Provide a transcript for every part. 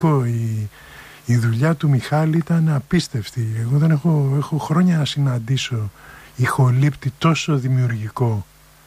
Η δουλειά του Μιχάλη ήταν απίστευτη. Εγώ δεν έχω χρόνια να συναντήσω ηχολήπτη τόσο δημιουργικό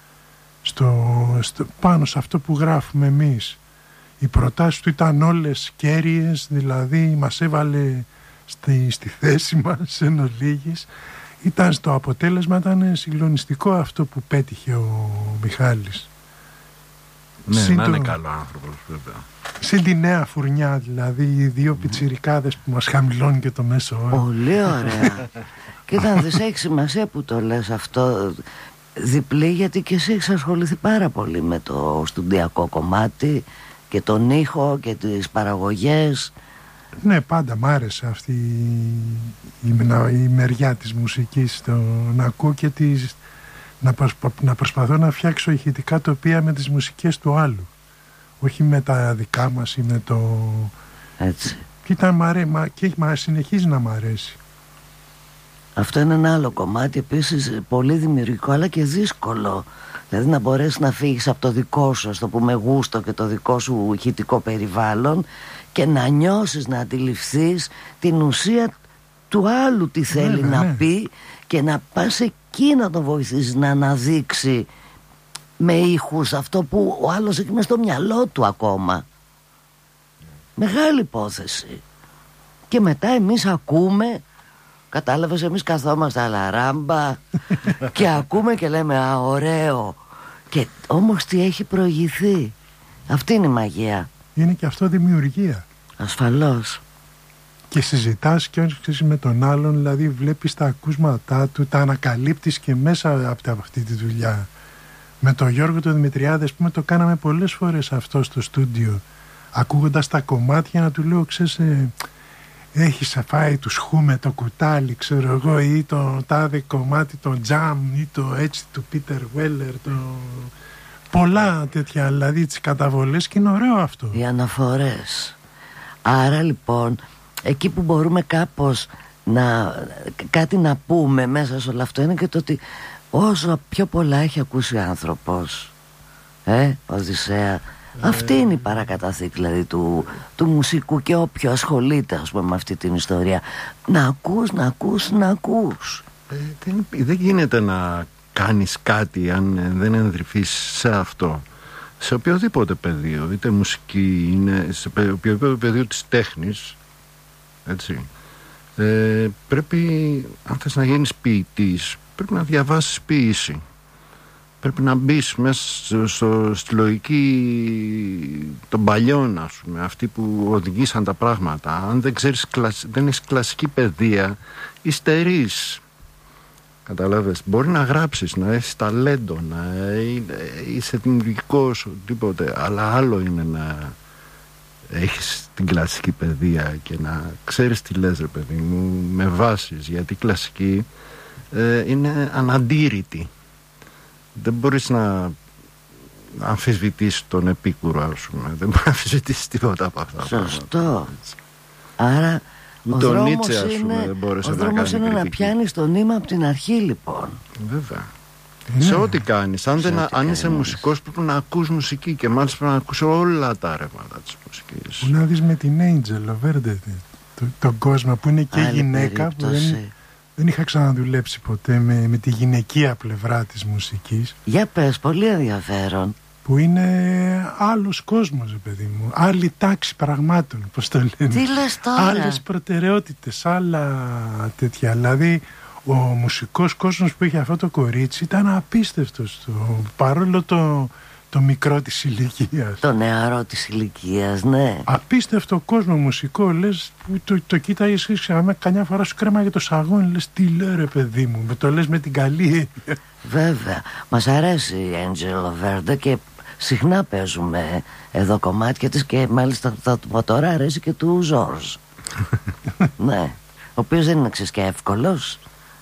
πάνω σε αυτό που γράφουμε εμείς. Οι προτάσεις του ήταν όλες κέρυες, δηλαδή μας έβαλε στη θέση μας εν ολίγης. Το αποτέλεσμα ήταν συγκλονιστικό αυτό που πέτυχε ο Μιχάλης. Ναι, να είναι καλό άνθρωπος βέβαια. Συν τη νέα φουρνιά, δηλαδή οι δύο πιτσιρικάδες που μας χαμηλώνουν και το μέσο όρο. Πολύ ωραία. Κοίτα, δεν έχει σημασία που το λες αυτό διπλή, γιατί και εσύ έχεις ασχοληθεί πάρα πολύ με το στουντιακό κομμάτι και τον ήχο και τις παραγωγές. Ναι, πάντα μ' άρεσε αυτή η μεριά της μουσικής, να ακούω και να προσπαθώ να φτιάξω ηχητικά τοπία με τις μουσικές του άλλου, όχι με τα δικά μας ή με το... Έτσι. Και συνεχίζει να μ' αρέσει. Αυτό είναι ένα άλλο κομμάτι επίσης πολύ δημιουργικό, αλλά και δύσκολο. Δηλαδή να μπορέσεις να φύγεις από το δικό σου, ας το πούμε, γούστο και το δικό σου ηχητικό περιβάλλον και να νιώσεις, να αντιληφθείς την ουσία του άλλου τι θέλει να πει και να πας εκεί να τον βοηθήσεις να αναδείξει με ήχους αυτό που ο άλλος έχει μες στο μυαλό του ακόμα. Μεγάλη υπόθεση. Και μετά εμείς ακούμε, κατάλαβες, εμείς καθόμαστε αλαράμπα και ακούμε και λέμε «Α, ωραίο». Και όμως τι έχει προηγηθεί. Αυτή είναι η μαγεία. Είναι και αυτό δημιουργία. Ασφαλώς. Και συζητάς και με τον άλλον, δηλαδή βλέπεις τα ακούσματά του, τα ανακαλύπτεις και μέσα από αυτή τη δουλειά. Με τον Γιώργο τον Δημητριάδη, πούμε, το κάναμε πολλές φορές αυτό στο στούντιο, ακούγοντας τα κομμάτια, να του λέω, ξέρεις, έχεις φάει του Σχούμε το κουτάλι, ξέρω εγώ, ή το τάδε κομμάτι, το Jam, ή το έτσι του Πίτερ Βέλλερ, πολλά τέτοια, δηλαδή τις καταβολές, και είναι ωραίο αυτό. Οι αναφορές. Άρα λοιπόν εκεί που μπορούμε κάπως κάτι να πούμε μέσα σε όλο αυτό είναι και το ότι όσο πιο πολλά έχει ακούσει ο άνθρωπος, Οδυσσέα, αυτή είναι η παρακαταθήκη δηλαδή του μουσικού, και όποιο ασχολείται, ας πούμε, με αυτή την ιστορία, να ακούς. Δεν γίνεται να κάνεις κάτι αν δεν ενδρυφείς σε αυτό, σε οποιοδήποτε πεδίο, είτε μουσική είναι, σε οποιοδήποτε πεδίο της τέχνης, έτσι. Πρέπει, αν θες να γίνεις ποιητής, πρέπει να διαβάσεις ποίηση. Πρέπει να μπεις μέσα στη λογική των παλιών, ας πούμε, αυτοί που οδηγήσαν τα πράγματα. Αν δεν έχεις κλασική παιδεία, υστερείς. Καταλάβες, μπορεί να γράψεις, να έχεις ταλέντο, να είσαι δημιουργικός, οτιδήποτε, αλλά άλλο είναι να έχεις την κλασική παιδεία και να ξέρεις τι λες, ρε παιδί μου, με βάσεις, γιατί η κλασική είναι αναντήρητη. Δεν μπορείς να αμφισβητήσεις τον Επίκουρο, ας πούμε. Δεν μπορείς να αμφισβητήσεις τίποτα από αυτά. Σωστό. Άρα ο δρόμος είναι να πιάνεις το νήμα από την αρχή, λοιπόν. Βέβαια. Σε ό,τι κάνεις. Αν είσαι μουσικός, πρέπει να ακούς μουσική, και μάλιστα πρέπει να ακούς όλα τα ρεύματα της μουσικής. Που να δεις με την Angel Verde τον κόσμο, που είναι και γυναίκα, που δεν είχα ξαναδουλέψει ποτέ με τη γυναικεία πλευρά της μουσικής. Για πες, πολύ ενδιαφέρον. Που είναι άλλος κόσμος, παιδί μου, άλλη τάξη πραγμάτων, πώς το λένε. Τι λες τώρα? Άλλες προτεραιότητες, άλλα τέτοια. Δηλαδή ο μουσικός κόσμος που είχε αυτό το κορίτσι ήταν απίστευτος, παρόλο το μικρό της ηλικίας. Το νεαρό της ηλικίας, ναι. Απίστευτο κόσμο μουσικό, λες, που το κοίταγες, καμιά φορά σου κρέμαγε το σαγόνι, λες, τι λέω, ρε παιδί μου, το λες με την καλή έννοια. Βέβαια, μας αρέσει η Angel Verde και συχνά παίζουμε εδώ κομμάτια της, και μάλιστα θα του πω τώρα, αρέσει και του Ζόρζ. Ναι, ο οποίος δεν είναι και εύκολος.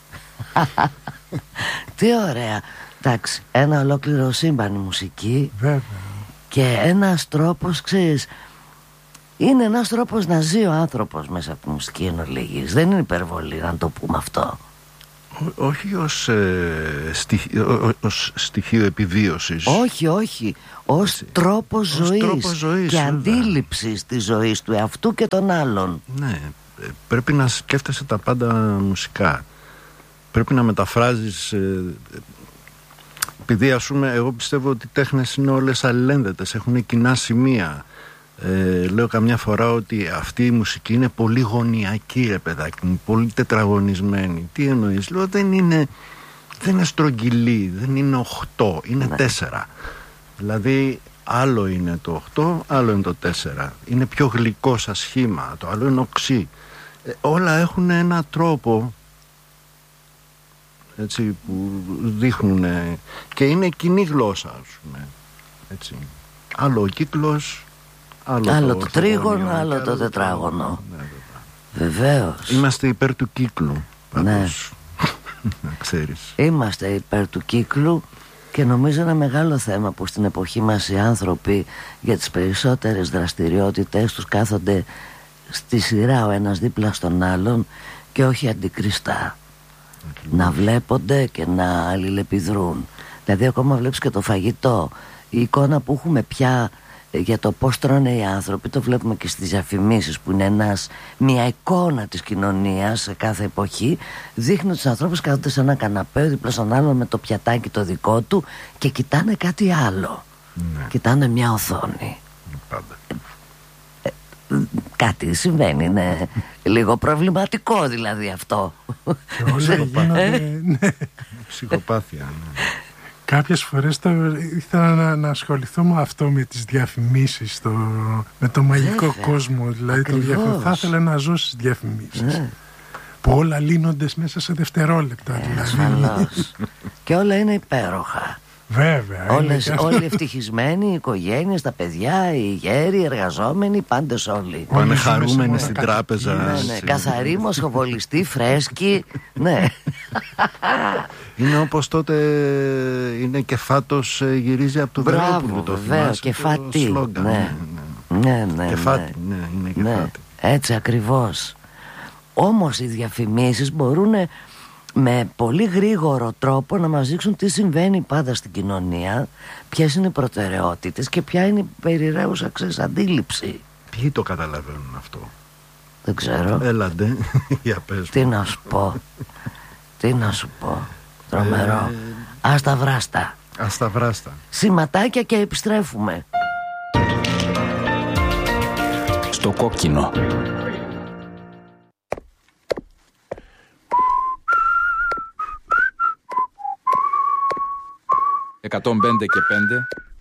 Τι ωραία. Εντάξει, ένα ολόκληρο σύμπαν η μουσική. Βέβαια. Και ένας τρόπος, ξέρεις, είναι ένας τρόπος να ζει ο άνθρωπος μέσα από τη μουσική εν ολίγης. Δεν είναι υπερβολή να το πούμε αυτό. Όχι ως στοιχείο επιβίωσης. Όχι, ως τρόπος ζωής και αντίληψης της ζωής του εαυτού και των άλλων. Ναι, πρέπει να σκέφτεσαι τα πάντα μουσικά. Πρέπει να μεταφράζεις, επειδή ας πούμε εγώ πιστεύω ότι οι τέχνες είναι όλες αλληλένδετες, έχουν κοινά σημεία. Λέω καμιά φορά ότι αυτή η μουσική είναι πολύ γωνιακή, ρε παιδάκι μου, πολύ τετραγωνισμένη. Τι εννοείς? Λέω δεν είναι στρογγυλή, δεν είναι 8, είναι 4. Δηλαδή άλλο είναι το 8, άλλο είναι το 4. Είναι πιο γλυκό σαν σχήμα, το άλλο είναι οξύ. Όλα έχουν ένα τρόπο, έτσι, που δείχνουν και είναι κοινή γλώσσα, ας πούμε, έτσι. Άλλο ο κύκλος, άλλο το τρίγωνο, άλλο το τετράγωνο. Ναι, βεβαίως. Είμαστε υπέρ του κύκλου, πάντως. Ναι. Ξέρεις. Είμαστε υπέρ του κύκλου και νομίζω ένα μεγάλο θέμα που στην εποχή μας οι άνθρωποι για τις περισσότερες δραστηριότητες τους κάθονται στη σειρά ο ένας δίπλα στον άλλον και όχι αντικριστά. Να βλέπονται και να αλληλεπιδρούν. Δηλαδή ακόμα βλέπεις και το φαγητό. Η εικόνα που έχουμε πια για το πώς τρώνε οι άνθρωποι, το βλέπουμε και στις διαφημίσεις που είναι μια εικόνα της κοινωνίας σε κάθε εποχή. Δείχνει τους ανθρώπους κάθονται σε ένα καναπέ δίπλα στον άλλον με το πιατάκι το δικό του και κοιτάνε κάτι άλλο. Ναι. Κοιτάνε μια οθόνη. Πάντα. Κάτι συμβαίνει, είναι λίγο προβληματικό δηλαδή αυτό. Και όλα γίνονται, ναι. Ψυχοπάθεια, ναι. Κάποιες φορές ήθελα να ασχοληθώ με αυτό, με τις διαφημίσεις, με το μαγικό κόσμο. Δηλαδή θα ήθελα να ζω στις διαφημίσεις. Που όλα λύνονται μέσα σε δευτερόλεπτα. Δηλαδή. Και όλα είναι υπέροχα. Βέβαια. Όλοι ευτυχισμένοι, οι οικογένειες, τα παιδιά, οι γέροι, οι εργαζόμενοι, οι πάντες όλοι. Πάνε χαρούμενοι στην τράπεζα. Ναι. Καθαροί, μοσχοβολιστοί, φρέσκοι. Ναι. Είναι όπως τότε είναι και φάτος γυρίζει από το Βερόπουλο. Το βεβαίως, και φάτι. Ναι. Και φάτι, ναι, είναι και φάτι. Έτσι ακριβώς. Όμως οι διαφημίσεις μπορούν με πολύ γρήγορο τρόπο να μας δείξουν τι συμβαίνει πάντα στην κοινωνία, ποιες είναι οι προτεραιότητες και ποια είναι η περιραίουσα αντίληψη. Ποιοι το καταλαβαίνουν αυτό? Δεν ξέρω. Έλαντε, για πες μου. Τι να σου πω. Τρομερό. Άστα βράστα. Σηματάκια και επιστρέφουμε. Στο κόκκινο. 105 και 5